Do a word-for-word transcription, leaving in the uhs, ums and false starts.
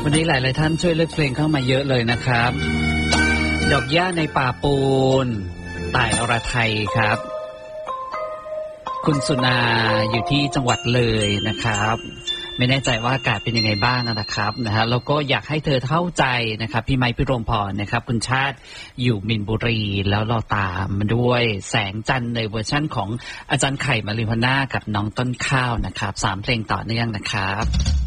วันนี้หลายๆท่านช่วยเลือกเพลงเข้ามาเยอะเลยนะครับดอกหญ้าในป่าปูนต่ายอรไทยครับคุณสุนาอยู่ที่จังหวัดเลยนะครับไม่แน่ใจว่าอากาศเป็นยังไงบ้างนะครับนะฮะแล้วก็อยากให้เธอเข้าใจนะครับพี่ไมค์พิรมพรนะครับคุณชาติอยู่มินบุรีแล้วเราตามมาด้วยแสงจันทร์ในเวอร์ชั่นของอาจารย์ไข่มาริพาน่ากับน้องต้นข้าวนะครับสามเพลงต่อเนื่องนะครับ